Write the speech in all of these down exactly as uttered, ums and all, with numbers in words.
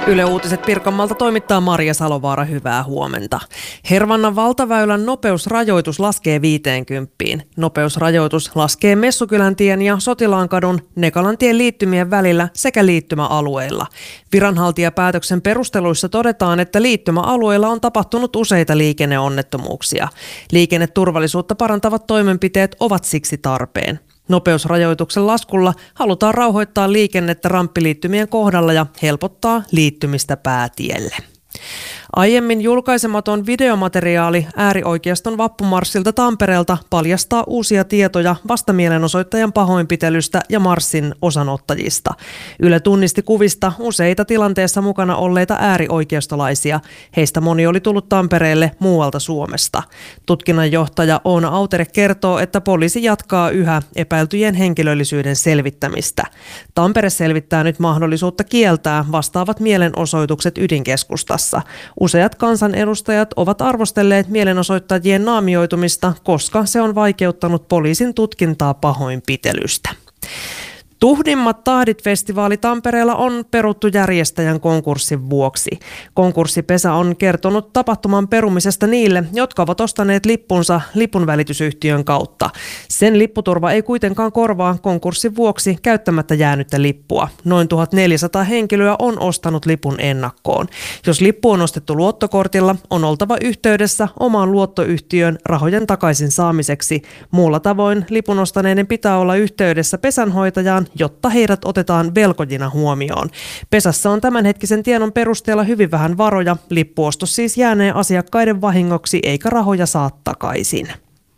Yle Uutiset Pirkanmaalta toimittaa Maria Salovaara, hyvää huomenta. Hervannan valtaväylän nopeusrajoitus laskee viiteenkymppiin. Nopeusrajoitus laskee Messukyläntien ja Sotilaankadun Nekalantien liittymien välillä sekä liittymäalueilla. Viranhaltijapäätöksen perusteluissa todetaan, että liittymäalueilla on tapahtunut useita liikenneonnettomuuksia. Liikenneturvallisuutta parantavat toimenpiteet ovat siksi tarpeen. Nopeusrajoituksen laskulla halutaan rauhoittaa liikennettä ramppiliittymien kohdalla ja helpottaa liittymistä päätielle. Aiemmin julkaisematon videomateriaali äärioikeiston vappumarssilta Tampereelta paljastaa uusia tietoja vastamielenosoittajan pahoinpitelystä ja marssin osanottajista. Yle tunnisti kuvista useita tilanteessa mukana olleita äärioikeistolaisia. Heistä moni oli tullut Tampereelle muualta Suomesta. Tutkinnanjohtaja Oona Autere kertoo, että poliisi jatkaa yhä epäiltyjen henkilöllisyyden selvittämistä. Tampere selvittää nyt mahdollisuutta kieltää vastaavat mielenosoitukset ydinkeskustassa. Useat kansanedustajat ovat arvostelleet mielenosoittajien naamioitumista, koska se on vaikeuttanut poliisin tutkintaa pahoinpitelystä. Tuhdimmat tahdit-festivaali Tampereella on peruttu järjestäjän konkurssin vuoksi. Konkurssipesä on kertonut tapahtuman perumisesta niille, jotka ovat ostaneet lippunsa lipunvälitysyhtiön kautta. Sen lipputurva ei kuitenkaan korvaa konkurssin vuoksi käyttämättä jäänyttä lippua. Noin tuhatneljäsataa henkilöä on ostanut lipun ennakkoon. Jos lippu on ostettu luottokortilla, on oltava yhteydessä omaan luottoyhtiöön rahojen takaisin saamiseksi. Muulla tavoin lipun ostaneiden pitää olla yhteydessä pesänhoitajaan, jotta heidät otetaan velkojina huomioon. Pesässä on tämänhetkisen tiedon perusteella hyvin vähän varoja. Lippuostos siis jäänee asiakkaiden vahingoksi eikä rahoja saa takaisin.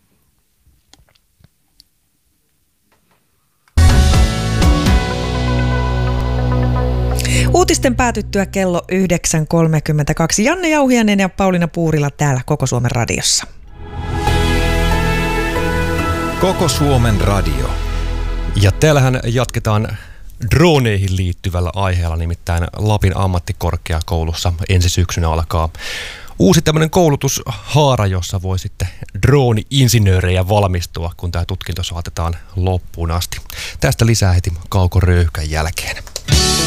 Uutisten päätyttyä kello yhdeksän kolmekymmentäkaksi. Janne Jauhiainen ja Pauliina Puurila täällä Koko Suomen radiossa. Koko Suomen radio. Ja täällähän jatketaan droneihin liittyvällä aiheella, nimittäin Lapin ammattikorkeakoulussa ensi syksynä alkaa uusi tämmöinen koulutushaara, jossa voi sitten drooni-insinöörejä valmistua, kun tämä tutkinto saatetaan loppuun asti. Tästä lisää heti Kauko Röyhkän jälkeen.